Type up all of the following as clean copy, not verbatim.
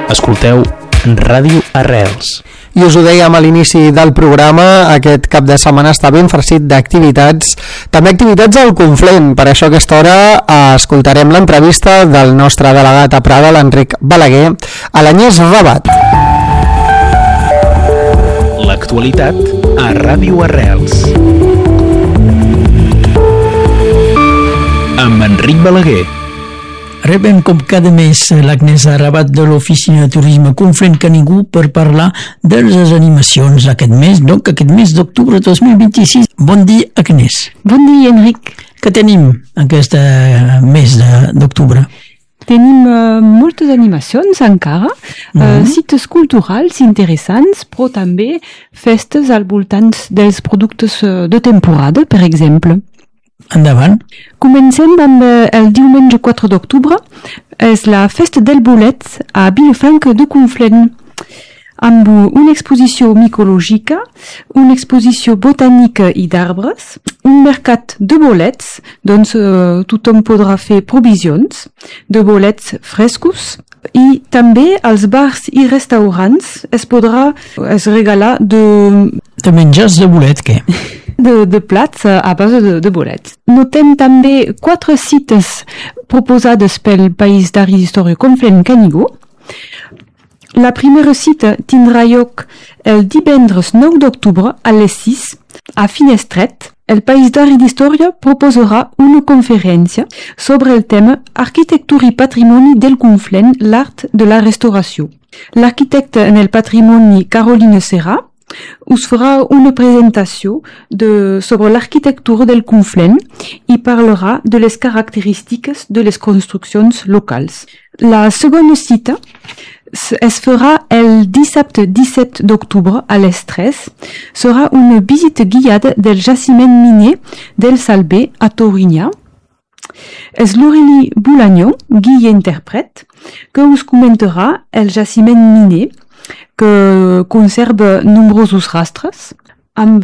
Escolteu Ràdio Arrels. I us ho dèiem a l'inici del programa, aquest cap de setmana està ben farcit d'activitats, també activitats al Conflent. Per això a aquesta hora escoltarem l'entrevista del nostre delegat a Prada, l'Enric Balaguer, a l'Agnès Rabat. L'actualitat a Ràdio Arrels. Amb Enric Balaguer. Rebem com cada mes l'Agnès Rabat de l'Oficina de Turisme Conflent Canigó per parlar de les animacions aquest mes, donc aquest mes d'octubre 2026. Bon dia, Agnès. Bon dia, Enric. Què tenim aquest mes d'octubre? Tenim moltes animacions encara, sites culturals interessants, però també festes al voltant dels productes de temporada, per exemple. Endavant. Comencem amb el diumenge 4 d'octubre, és la festa del bolet a Vilafranca de Conflent, amb una exposició micològica, una exposició botànica i d'arbres, un mercat de bolets, doncs tothom podrà fer provisions de bolets frescos, i també als bars i restaurants es regalar de menjars de bolet, què? De plats a base de bolets. Notem també 4 cites proposades pel País d'Art i d'Història Conflent Canigó. La primera cita tindrà lloc el divendres 9 d'octubre a les 6 a Finestret. El País d'Art i d'Història proposarà una conferència sobre el tema Arquitectura i Patrimoni del Conflent, l'art de la restauració. L'arquitecte en el patrimoni Caroline Serra us farà una presentació sobre l'arquitectura del Conflent i parlarà de les característiques de les construccions locals. La segona cita es farà el dissabte 17 d'octubre a les 3. Serà una visita guiada del jaciment miner del Salbé a Torinyà. És l'Aurélie Boulagnon, guia intèrpret, que us comentarà el jaciment miner, que conserva nombrosos rastres amb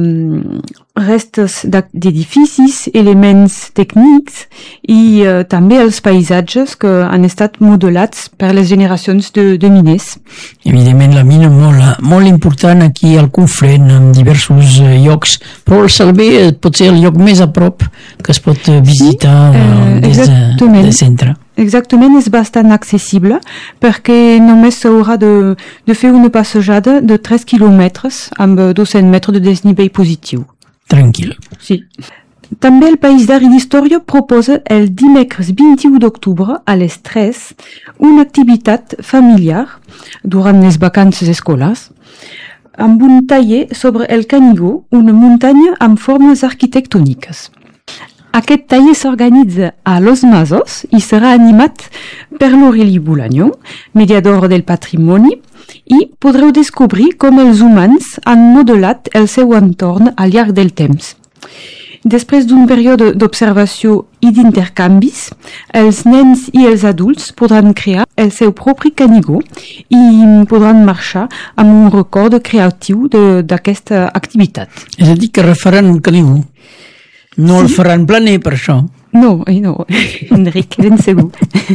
restes d'edificis, elements tècnics i també els paisatges que han estat modelats per les generacions de miners. Evidentment, la mina molt important aquí al Conflent, en diversos llocs, però el Salbé pot ser el lloc més a prop que es pot visitar des del centre. Exactament, és bastant accessible perquè només s'haurà de fer una passejada de 3 quilòmetres amb 200 metres de desnivell positiu. Tranquil. Sí. També el País d'Art i d'Història proposa el dimecres 21 d'octubre a les 3 una activitat familiar durant les vacances escolars amb un taller sobre el Canigó, una muntanya amb formes arquitectòniques. Aquest taller s'organitza a Los Masos i serà animat per l'Aurélie Boulagnon, mediadora del patrimoni, i podreu descobrir com els humans han modelat el seu entorn al llarg del temps. Després d'un període d'observació i d'intercanvis, els nens i els adults podran crear el seu propi Canigó i podran marxar amb un record creatiu d'aquesta activitat. És a dir, que refaran un Canigó. No el faran planer, per això. No, Enric, ben segur.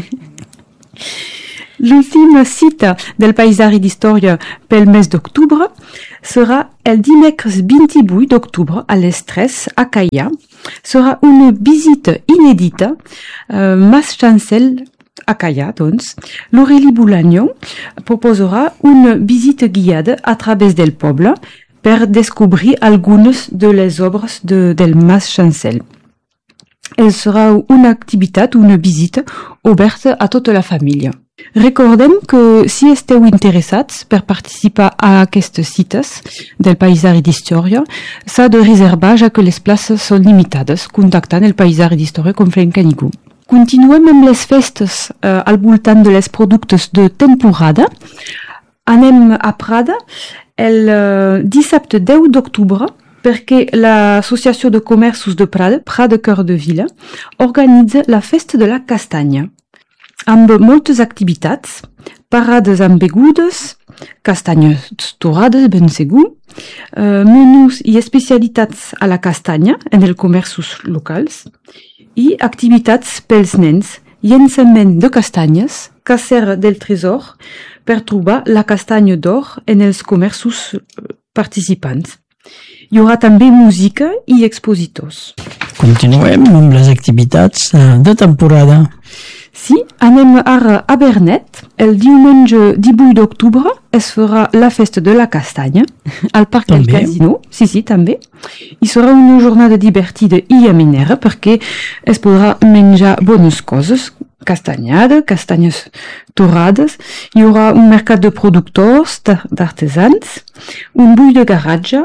L'última cita del País d'Art i d'Història pel mes d'octubre serà el dimecres 28 d'octubre a les 3 a Caià. Serà una visita inèdita, Mas Chancel a Caià, doncs. L'Aurélie Boulagnon proposarà una visita guiada a través del poble per descobrir algunes de les obres del Mas Chancel. Serà una activitat, una visita oberta a tota la família. Recordem que si esteu interessats per participar a aquestes cites del País d'Art i d'Història, s'ha de reservar ja que les places són limitades, contactant el País d'Art i d'Història Conflent Canigó. Continuem amb les festes al voltant de les productes de temporada. Anem a Prada el dissabte 10 d'octubre perquè l'Associació de Comerços de Prada, Prada Cœur de Ville, organitza la Festa de la Castanya, amb moltes activitats, parades amb begudes, castanyes torrades, ben segur, menús i especialitats a la castanya en els comerços locals i activitats pels nens, llançament de castanyes Caser del Tresor per trobar la castanya d'or en els comerços participants. Hi haurà també música i expositors. Continuem amb les activitats de temporada. Sí, anem ara a Vernet. El diumenge 18 d'octubre es farà la festa de la castanya al Parc del Casino. Sí, també. I serà una jornada divertida i amenera perquè es podrà menjar bones coses, castanyada, castanyes torrades. Hi haurà un mercat de productors, d'artesans, un bull de garatge,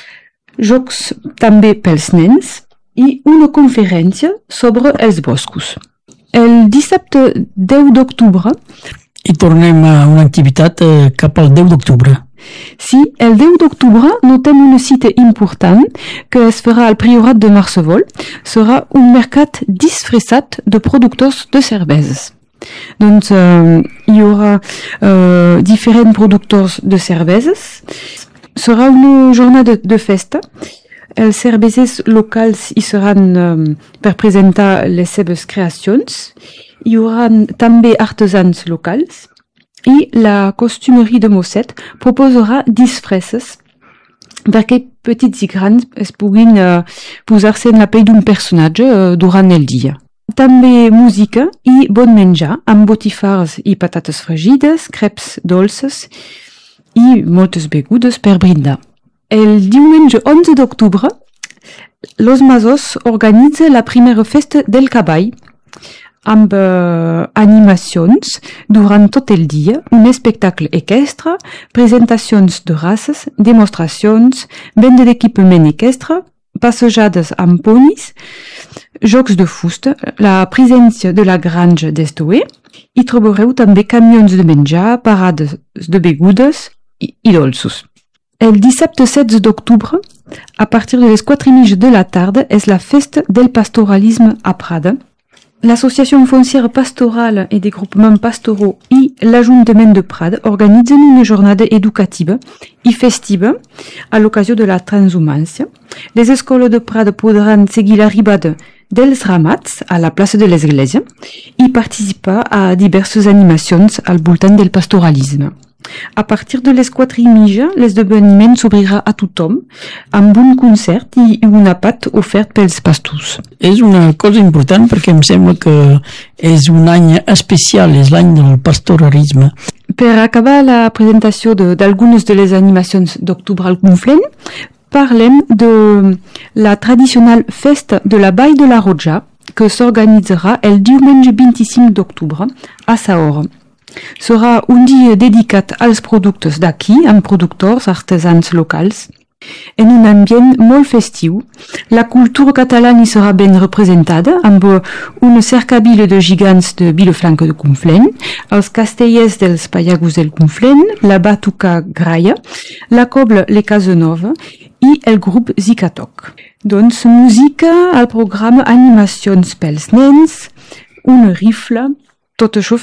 jocs també pels nens i una conferència sobre els boscos. El dissabte 10 d'octubre... I tornem a una activitat cap al 10 d'octubre. Sí, el 10 d'octubre notem una cita important que es farà al Priorat de Marcevol. Serà un mercat disfressat de productors de cerveses. Doncs hi haurà diferents productors de cerveses. Serà una jornada de festa. Els cervesers locals hi seran per presentar les seves creacions. Hi haurà també artesans locals i la costumeria de Mosset proposarà disfresses perquè petits i grans es puguin posar-se en la pell d'un personatge durant el dia. També música i bon menjar amb botifars i patates fregides, crepes dolces i moltes begudes per brindar. El diumenge 11 d'octubre, Los Masos organitza la primera festa del cavall amb animacions durant tot el dia, un espectacle equestre, presentacions de races, demostracions, venda d'equipament equestre, passejades amb ponis, jocs de fusta, la presència de la granja d'Estoé. Hi trobareu també camions de menjar, parades de begudes i dolços. El dissabte 16 d'octubre, a partir de les 4:30 de la tarda, és la festa del pastoralisme a Prada. L'Associació Foncière Pastorale et des Groupements Pastoraux i l'Ajuntament de Prada organitzen una jornada educativa i festiva a l'ocasió de la transhumància. Les escoles de Prada podran seguir l'arribada dels ramats a la plaça de l'Església i participar a diverses animacions al voltant del pastoralisme. A partir de les 4:30, l'esdeveniment s'obrirà a tothom amb un concert i un àpat ofert pels pastors. És una cosa important perquè em sembla que és un any especial, és l'any del pastoralisme. Per acabar la presentació d'algunes de les animacions d'octubre al Conflent, parlem de la tradicional festa de la Vall de la Roja que s'organitzarà el diumenge 25 d'octubre a Saora. Serà un dia dedicat als productes d'aquí, amb productors artesans locals. En un ambient molt festiu, la cultura catalana hi serà ben representada amb una cercavila de gegants de Vilafranca de Conflent, els castellers dels Pallagos del Conflent, la Batuca Graia, la Cobla Le Casanova i el grup Zicatoc. Doncs música al programa, animacions pels nens, una rifla. Tot això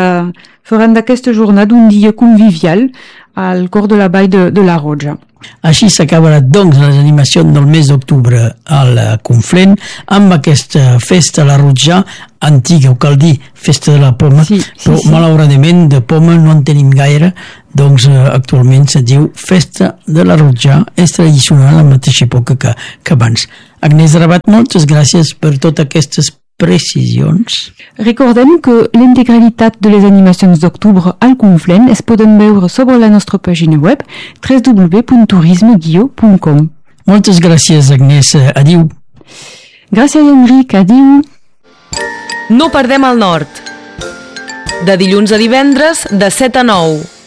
faran d'aquesta jornada un dia convivial al cor de la Vall de la Roja. Així s'acabarà, doncs, les animacions del mes d'octubre al Conflent amb aquesta festa a la Roja antiga, o cal dir, festa de la poma, però malauradament de poma no en tenim gaire, doncs actualment se diu festa de la Roja, és tradicional a la mateixa època que abans. Agnès Rabat, moltes gràcies per totes aquestes precisions. Recordem que l'integralitat de les animacions d'octubre al Conflent es poden veure sobre la nostra pàgina web www.turisme-com. Moltes gràcies, Agnès. Adiu. Gràcies, Enric. Adiu. No perdem el nord. De dilluns a divendres, de 7 a 9.